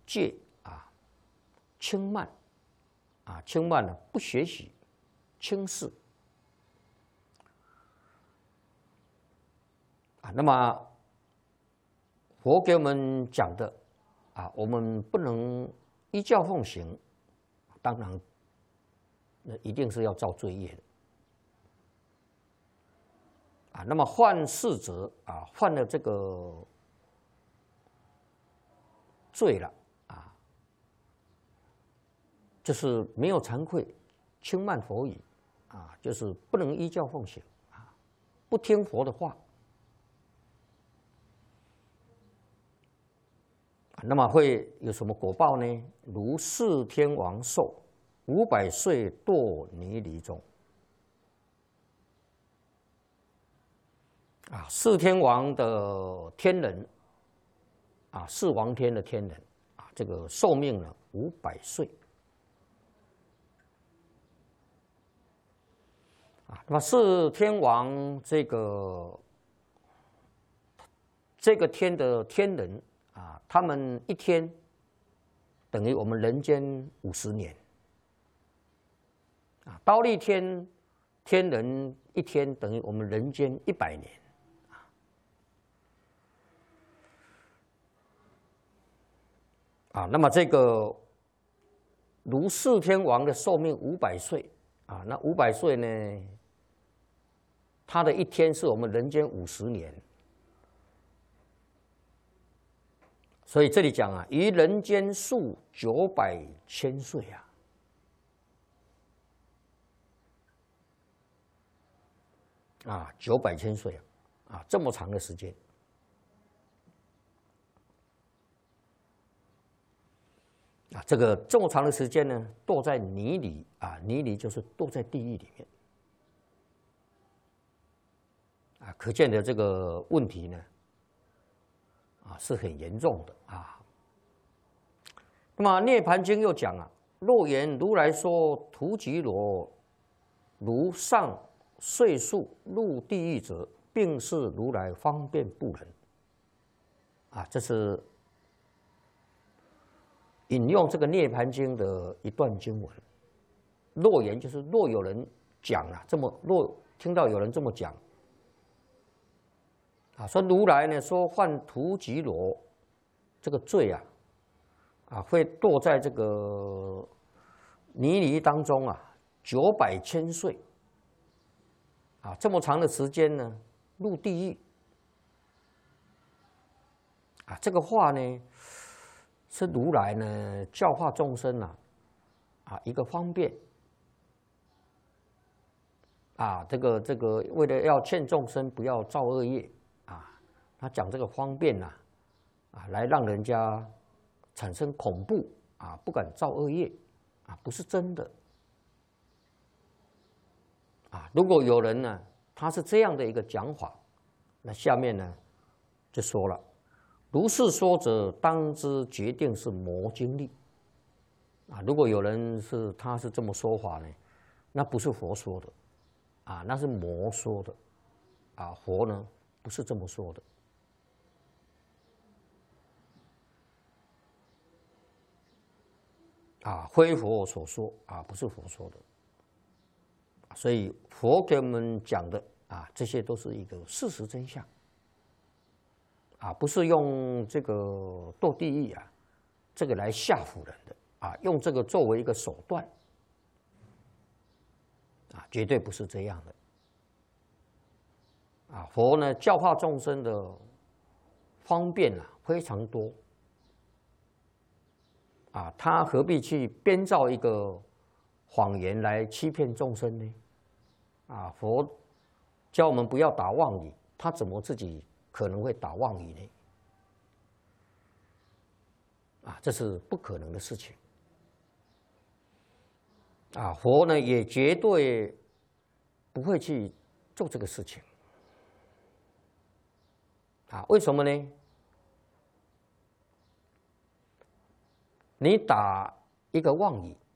戒轻慢轻慢呢不学习，轻视那么佛给我们讲的我们不能依教奉行，当然那一定是要造罪业的那么犯事者犯了这个罪了就是没有惭愧，轻慢佛语就是不能依教奉行不听佛的话那么会有什么果报呢？如释天王寿500岁堕泥犁中释天王的天人释王天的天人这个寿命呢500岁那么释天王这个天的天人他们一天等于我们人间50年忉利天天人一天等于我们人间100年那么这个如释天王的寿命500岁那500岁呢，他的一天是我们人间50年。所以这里讲于人间数900千岁900千岁这么长的时间这个这么长的时间呢，堕在泥里泥里就是堕在地狱里面可见的这个问题呢是很严重的那么《涅盘经》又讲若言如来说荼吉罗如上岁数入地狱者，并是如来方便不能这是引用这个《涅盘经》的一段经文。若言就是若有人讲若听到有人这么讲说如来呢说犯荼吉罗这个罪会堕在这个泥犁当中900千岁这么长的时间呢入地狱这个话呢是如来呢教化众生一个方便这个为了要劝众生不要造恶业他讲这个方便来让人家产生恐怖不敢造恶业不是真的如果有人呢他是这样的一个讲法，那下面呢就说了，如是说者，当知决定是魔经力如果有人他是这么说法呢，那不是佛说的那是魔说的佛呢不是这么说的非佛所说不是佛说的所以佛给我们讲的这些都是一个事实真相不是用这个堕地狱这个来吓唬人的用这个作为一个手段绝对不是这样的佛呢教化众生的方便非常多他何必去编造一个谎言来欺骗众生呢？佛教我们不要打妄语，他怎么自己可能会打妄语呢？这是不可能的事情。佛呢也绝对不会去做这个事情。为什么呢？你打一个妄语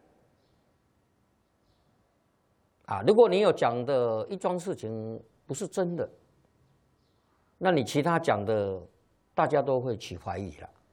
如果你有讲的一桩事情不是真的，那你其他讲的大家都会起怀疑了